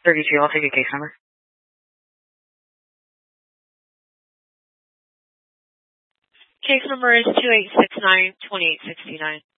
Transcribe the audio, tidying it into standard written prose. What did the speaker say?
32, I'll take a case number. Case number is 2869-2869.